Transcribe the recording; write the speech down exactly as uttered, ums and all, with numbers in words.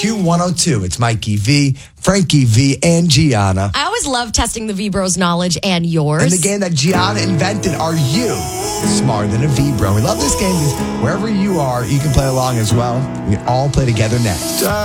Q one oh two. It's Mikey V, Frankie V, and Gianna. I always love testing the V-Bros knowledge and yours. And the game that Gianna invented, Are You Smarter Than a V-Bro? We love this game because wherever you are, you can play along as well. We can all play together next.